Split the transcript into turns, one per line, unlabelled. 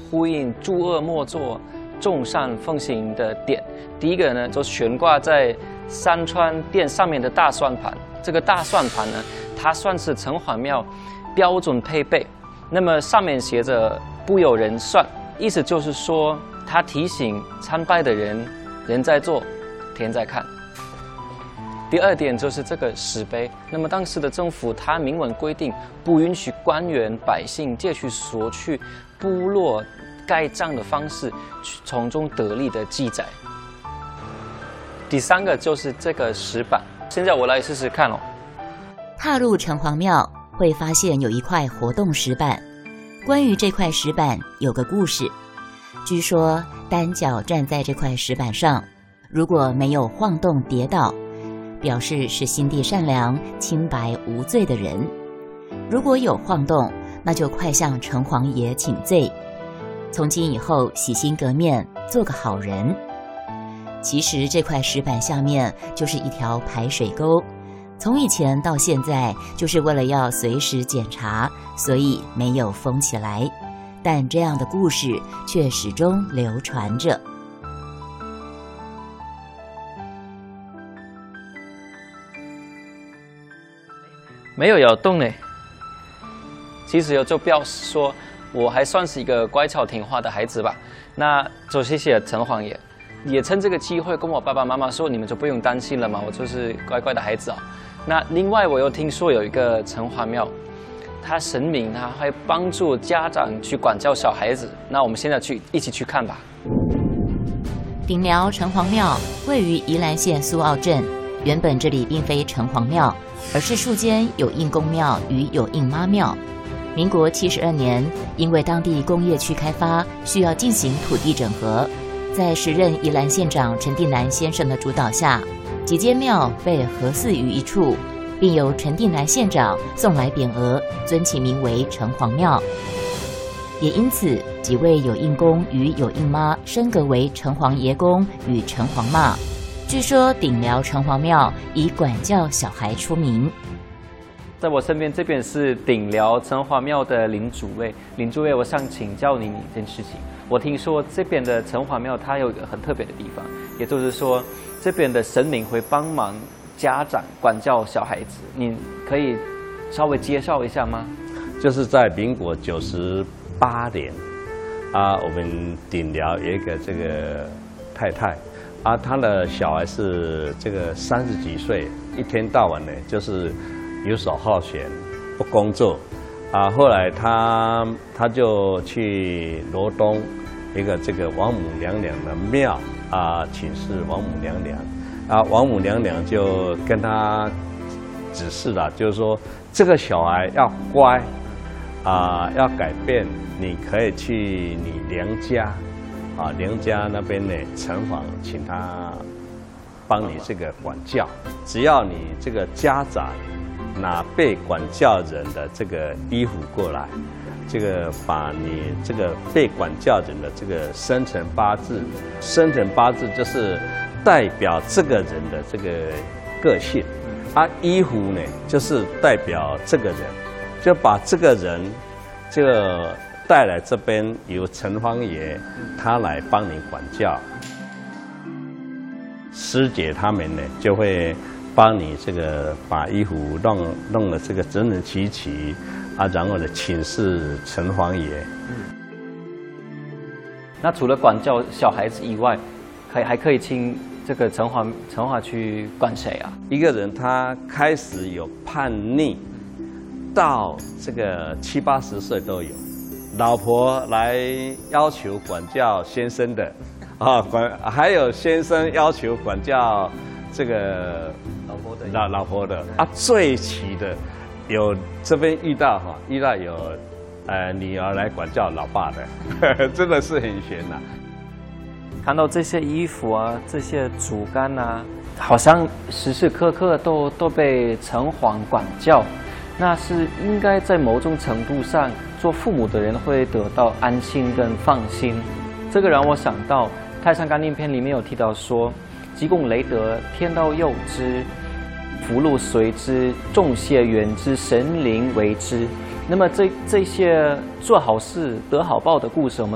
呼应诸恶莫作、众善奉行的点。第一个呢，就悬挂在山川殿上面的大算盘。这个大算盘呢，它算是城隍庙标准配备。那么上面写着“不有人算”，意思就是说，它提醒参拜的人，人在做，天在看。第二点就是这个石碑。那么当时的政府，它明文规定，不允许官员、百姓借去索取部落盖章的方式，从中得利的记载。第三个就是这个石板，现在我来试试看哦。
踏入城隍庙，会发现有一块活动石板。关于这块石板有个故事，据说单脚站在这块石板上，如果没有晃动跌倒，表示是心地善良、清白无罪的人；如果有晃动，那就快向城隍爷请罪，从今以后洗心革面，做个好人。其实这块石板下面就是一条排水沟，从以前到现在，就是为了要随时检查，所以没有封起来。但这样的故事却始终流传着。
没有摇动呢，其实就表示说我还算是一个乖巧听话的孩子吧。那就谢谢城隍爷，也趁这个机会跟我爸爸妈妈说，你们就不用担心了嘛，我就是乖乖的孩子哦。那另外我又听说有一个城隍庙，他神明他会帮助家长去管教小孩子。那我们现在一起去看吧。
顶寮城隍庙位于宜兰县苏澳镇，原本这里并非城隍庙，而是树间有应公庙与有应妈庙。民国72年，因为当地工业区开发，需要进行土地整合，在时任宜兰县长陈定南先生的主导下，几间庙被合祀于一处，并由陈定南县长送来匾额，尊其名为城隍庙。也因此，几位有应公与有应妈升格为城隍爷公与城隍妈。据说顶寮城隍庙以管教小孩出名。
在我身边这边是顶寮城隍庙的林主位，林主位，我想请教您一件事情。我听说这边的城隍庙它有一个很特别的地方，也就是说这边的神明会帮忙家长管教小孩子，您可以稍微介绍一下吗？
就是在民国98年我们顶寮有一个这个太太她的小孩是这个30几岁，一天到晚呢就是游手好闲，不工作后来他就去罗东一个这个王母娘娘的庙请示王母娘娘王母娘娘就跟他指示了，就是说这个小孩要乖要改变，你可以去你娘家娘家那边呢城隍请他帮你这个管教，只要你这个家长拿被管教人的这个衣服过来，这个把你这个被管教人的这个生辰八字就是代表这个人的这个个性衣服呢就是代表这个人，就把这个人这个带来这边，由城隍爷他来帮你管教，师姐他们呢就会帮你这个把衣服弄得这个整整齐齐然后呢请示城隍爷。
那除了管教小孩子以外，还可以请这个城隍去管谁啊？
一个人他开始有叛逆，到这个70、80岁都有，老婆来要求管教先生的还有先生要求管教这个老婆的最齐的有这边遇到有女儿来管教老爸的真的是很悬
看到这些衣服这些竹竿好像时时刻刻都被城隍管教，那是应该在某种程度上，做父母的人会得到安心跟放心。这个让我想到《太上感应篇》里面有提到说，积功累德，天道佑之，福禄随之，众谢缘之，神灵为之。那么这些做好事得好报的故事，我们